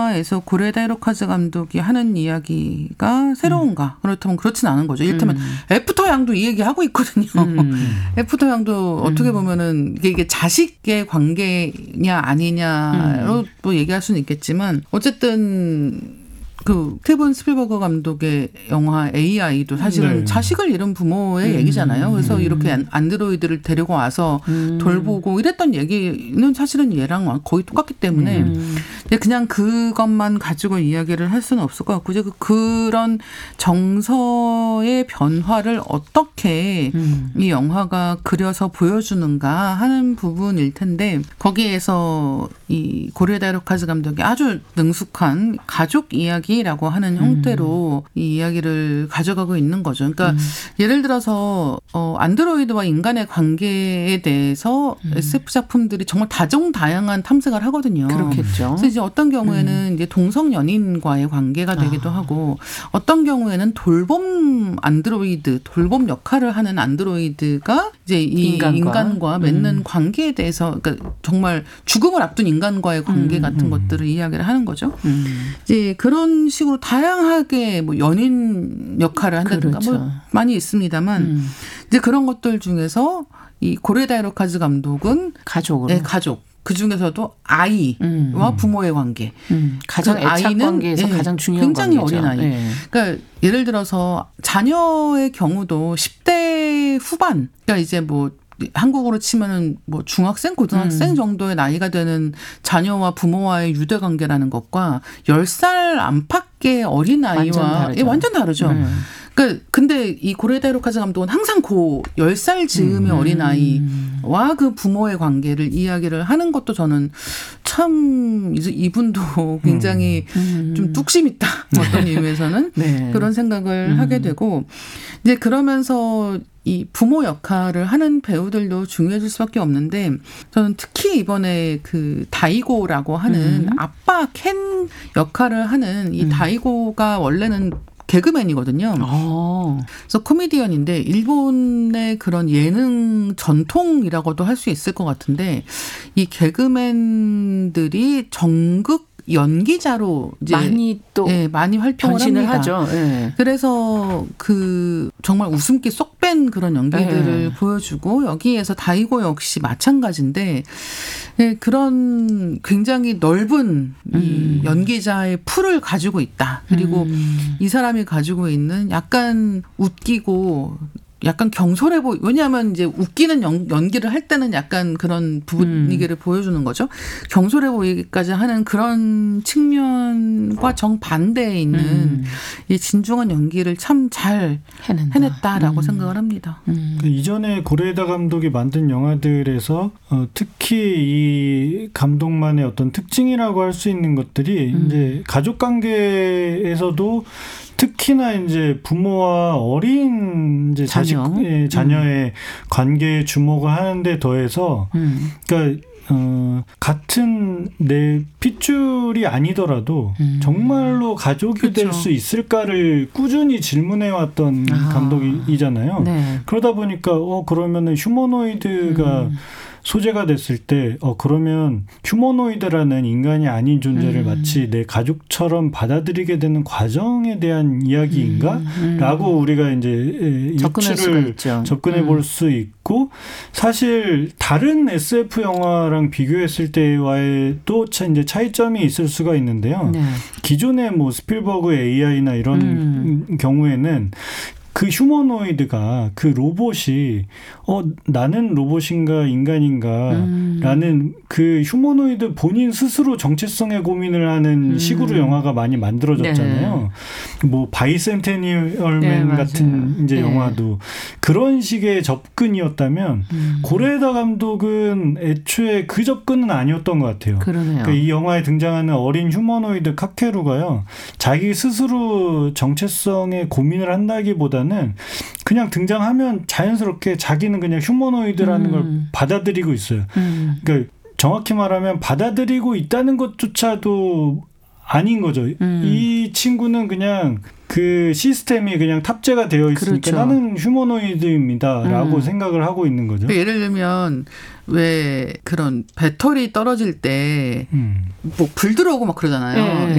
영화에서 고레다 히로카즈 감독이 하는 이야기가 새로운가? 그렇다면 그렇진 않은 거죠. 이를테면 애프터 양도 이 얘기하고 있거든요. 애프터 양도 어떻게 보면은 이게 자식의 관계냐 아니냐로 또 얘기할 수는 있겠지만 어쨌든 그 스티븐 스필버그 감독의 영화 AI도 사실은 자식을 잃은 부모의 얘기잖아요. 그래서 이렇게 안드로이드를 데리고 와서 돌보고 이랬던 얘기는 사실은 얘랑 거의 똑같기 때문에 그냥 그것만 가지고 이야기를 할 수는 없을 것 같고 이제 그런 정서의 변화를 어떻게 이 영화가 그려서 보여주는가 하는 부분일 텐데 거기에서 이 고레다 히로카즈 감독이 아주 능숙한 가족 이야기라고 하는 형태로 이 이야기를 가져가고 있는 거죠. 그러니까 예를 들어서 안드로이드와 인간의 관계에 대해서 SF 작품들이 정말 다종다양한 탐색을 하거든요. 그렇겠죠. 그래서 이제 어떤 경우에는 이제 동성 연인과의 관계가 되기도 하고 어떤 경우에는 돌봄 안드로이드, 돌봄 역할을 하는 안드로이드가 이제 이 인간과 맺는 관계에 대해서 그러니까 정말 죽음을 앞둔 인간과의 관계 같은 것들을 이야기를 하는 거죠. 이제 그런 식으로 다양하게 뭐 연인 역할을 한다든가 그렇죠. 뭐 많이 있습니다만 이제 그런 것들 중에서 이 고레다 히로카즈 감독은 가족으로. 네, 가족. 그 중에서도 아이와 부모의 관계. 가장 그 애착 아이는 관계에서 가장 중요한 굉장히 관계죠. 어린 아이. 네. 그러니까 예를 들어서 자녀의 경우도 10대 후반. 그러니까 이제 뭐 한국으로 치면은 뭐 중학생, 고등학생 정도의 나이가 되는 자녀와 부모와의 유대 관계라는 것과 10살 안팎의 어린 아이와 완전 다르죠. 그러니까 근데 이 고레다 히로카즈 감독은 항상 그 10살 즈음의 어린 아이와 그 부모의 관계를 이야기를 하는 것도 저는 참 이분도 굉장히 좀 뚝심 있다. 어떤 의미에서는 네. 그런 생각을 하게 되고 이제 그러면서 이 부모 역할을 하는 배우들도 중요해질 수밖에 없는데 저는 특히 이번에 그 다이고라고 하는 아빠 켄 역할을 하는 이 다이고가 원래는 개그맨이거든요. 그래서 코미디언인데 일본의 그런 예능 전통이라고도 할 수 있을 것 같은데 이 개그맨들이 전극 연기자로 이제 많이 활동을 합니다. 하죠. 네. 그래서 그 정말 웃음기 쏙 뺀 그런 연기들을 보여주고 여기에서 다이고 역시 마찬가지인데 그런 굉장히 넓은 이 연기자의 풀을 가지고 있다. 그리고 이 사람이 가지고 있는 약간 웃기고 약간 경솔해 왜냐하면 이제 웃기는 연기를 할 때는 약간 그런 분위기를 보여주는 거죠. 경솔해 보이기까지 하는 그런 측면과 정반대에 있는 이 진중한 연기를 참 잘 해냈다라고 생각을 합니다. 이전에 고레다 감독이 만든 영화들에서 특히 이 감독만의 어떤 특징이라고 할 수 있는 것들이 이제 가족 관계에서도 특히나 이제 부모와 어린 이제 자녀의 관계에 주목을 하는데 더해서, 그러니까 같은 내 핏줄이 아니더라도 정말로 가족이 될 수 있을까를 꾸준히 질문해왔던 감독이잖아요. 네. 그러다 보니까 그러면은 휴머노이드가 소재가 됐을 때 그러면 휴머노이드라는 인간이 아닌 존재를 마치 내 가족처럼 받아들이게 되는 과정에 대한 이야기인가? 라고 우리가 이제 접근해 볼 수 있고 사실 다른 SF 영화랑 비교했을 때와의 또 이제 차이점이 있을 수가 있는데요. 네. 기존의 뭐 스필버그 AI나 이런 경우에는 그 휴머노이드가 그 로봇이 나는 로봇인가 인간인가 라는 그 휴머노이드 본인 스스로 정체성의 고민을 하는 식으로 영화가 많이 만들어졌잖아요. 네. 뭐 바이센테니얼맨 같은 이제 영화도 그런 식의 접근이었다면 고레다 감독은 애초에 그 접근은 아니었던 것 같아요. 그러니까 이 영화에 등장하는 어린 휴머노이드 카케루가요. 자기 스스로 정체성의 고민을 한다기보다는 그냥 등장하면 자연스럽게 자기는 그냥 휴머노이드라는 걸 받아들이고 있어요. 그러니까 정확히 말하면 받아들이고 있다는 것조차도 아닌 거죠. 이 친구는 그냥 그 시스템이 그냥 탑재가 되어 있으니까 나는 휴머노이드입니다라고 생각을 하고 있는 거죠. 예를 들면 왜 그런 배터리 떨어질 때 뭐 불 들어오고 막 그러잖아요.